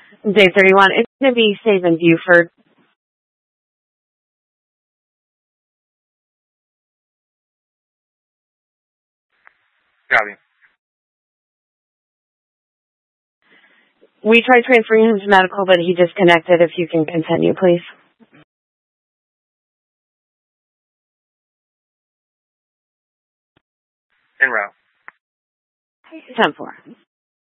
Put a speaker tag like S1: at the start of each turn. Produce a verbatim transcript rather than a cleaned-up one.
S1: Day thirty-one. It's going to be Save in Buford.
S2: Copy.
S1: We tried transferring him to medical, but he disconnected. If you can continue, please.
S2: En route.
S1: ten four.